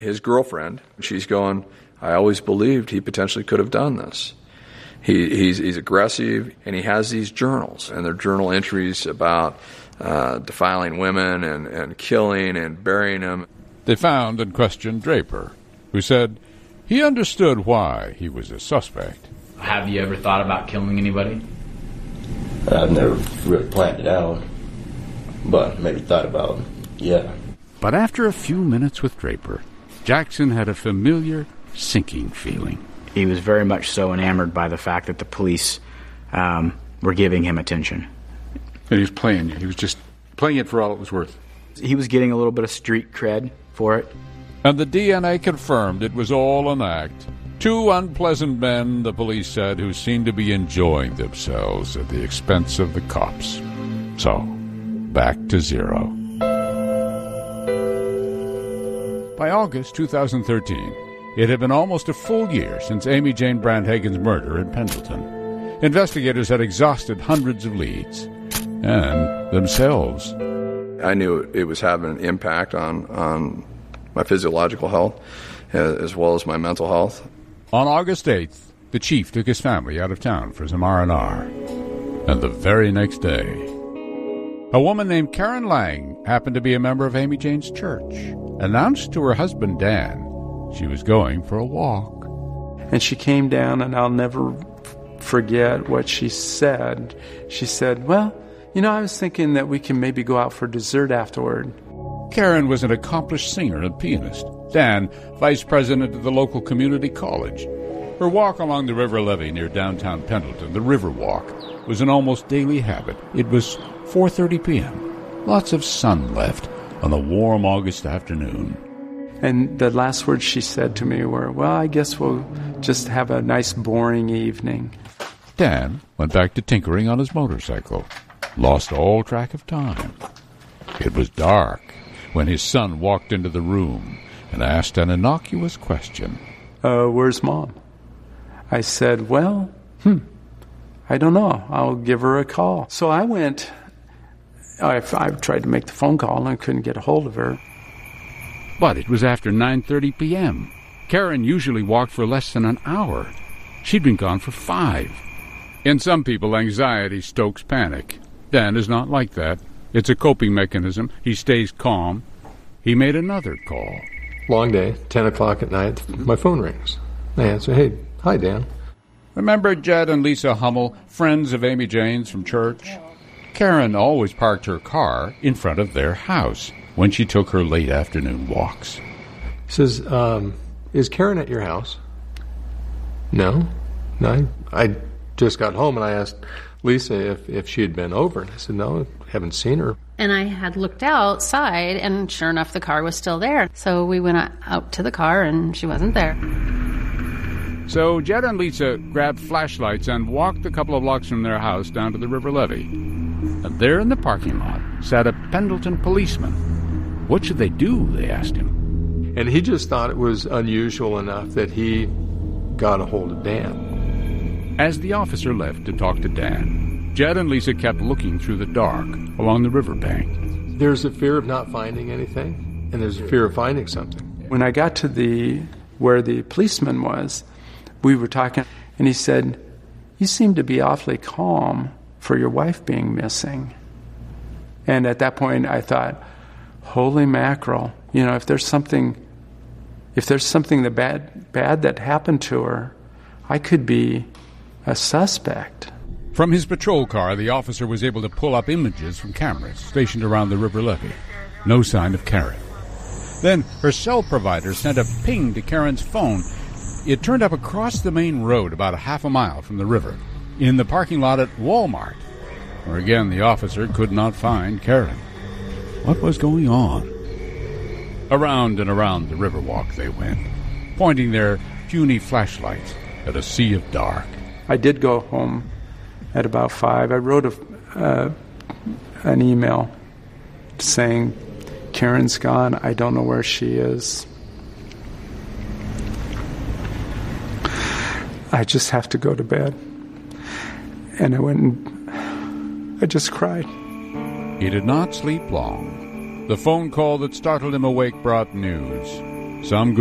His girlfriend, she's going, I always believed he potentially could have done this. He's aggressive, and he has these journals, and they're journal entries about defiling women and killing and burying them. They found and questioned Draper, who said he understood why he was a suspect. Have you ever thought about killing anybody? I've never really planned it out, but maybe thought about it, yeah. But after a few minutes with Draper, Jackson had a familiar, sinking feeling. He was very much so enamored by the fact that the police were giving him attention. And he was playing it. He was just playing it for all it was worth. He was getting a little bit of street cred for it. And the DNA confirmed it was all an act. Two unpleasant men, the police said, who seemed to be enjoying themselves at the expense of the cops. So, back to zero. By August 2013, it had been almost a full year since Amy Jane Brandhagen's murder in Pendleton. Investigators had exhausted hundreds of leads, and themselves. I knew it was having an impact on my physiological health as well as my mental health. On August 8th, the chief took his family out of town for some R&R. And the very next day, a woman named Karen Lang happened to be a member of Amy Jane's church, announced to her husband Dan she was going for a walk. And she came down, and I'll never forget what she said. She said, well, I was thinking that we can maybe go out for dessert afterward. Karen was an accomplished singer and pianist. Dan, vice president of the local community college. Her walk along the river levee near downtown Pendleton, the River Walk, was an almost daily habit. It was 4:30 p.m. Lots of sun left on a warm August afternoon. And the last words she said to me were, well, I guess we'll just have a nice boring evening. Dan went back to tinkering on his motorcycle, lost all track of time. It was dark when his son walked into the room and asked an innocuous question. Where's Mom? I said, well, I don't know. I'll give her a call. So I went. I tried to make the phone call, and I couldn't get a hold of her. But it was after 9:30 p.m. Karen usually walked for less than an hour. She'd been gone for 5. In some people, anxiety stokes panic. Dan is not like that. It's a coping mechanism. He stays calm. He made another call. Long day, 10 o'clock at night. My phone rings. I answer, hey, hi, Dan. Remember Jed and Lisa Hummel, friends of Amy Jane's from church? Karen always parked her car in front of their house when she took her late afternoon walks. He says, is Karen at your house? No. I just got home, and I asked Lisa if she had been over. And I said, no, I haven't seen her. And I had looked outside, and sure enough, the car was still there. So we went out to the car, and she wasn't there. So Jed and Lisa grabbed flashlights and walked a couple of blocks from their house down to the river levee. And there in the parking lot sat a Pendleton policeman. What should they do, they asked him. And he just thought it was unusual enough that he got a hold of Dan. As the officer left to talk to Dan, Jed and Lisa kept looking through the dark along the riverbank. There's a fear of not finding anything, and there's a fear of finding something. When I got to where the policeman was, we were talking, and he said, you seem to be awfully calm for your wife being missing. And at that point, I thought, holy mackerel, if there's something bad that happened to her, I could be a suspect. From his patrol car, the officer was able to pull up images from cameras stationed around the river levee. No sign of Karen. Then her cell provider sent a ping to Karen's phone. It turned up across the main road about a half a mile from the river, in the parking lot at Walmart, where again the officer could not find Karen. What was going on? Around and around the Riverwalk they went, pointing their puny flashlights at a sea of dark. I did go home at about 5. I wrote an email saying, Karen's gone. I don't know where she is. I just have to go to bed. And I went and I just cried. He did not sleep long. The phone call that startled him awake brought news. some